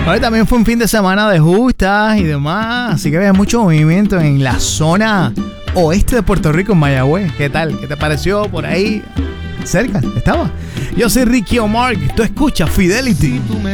Hoy también fue un fin de semana de justas y demás, así que había mucho movimiento en la zona oeste de Puerto Rico, en Mayagüez. ¿Qué tal? ¿Qué te pareció por ahí? Cerca, estaba. Yo soy Ricky Omar, tú escuchas Fidelity.